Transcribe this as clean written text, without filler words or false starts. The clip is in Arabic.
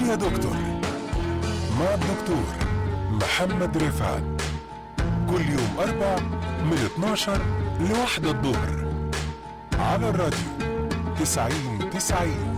يا دكتور مع الدكتور محمد رفعت، كل يوم 4 من 12 ل1 الظهر على الراديو 90-90.